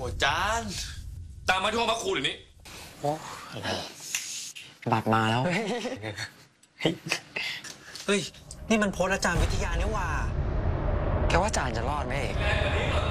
จานตามมาที่ห้องพักครูเดี๋ยวนี้โอ้อะไรบัตรมาแล้วเฮ้ยนี่มันโพสต์อาจารย์วิทยาเนี่ยว่าแกว่าจานจะรอดไหมเอก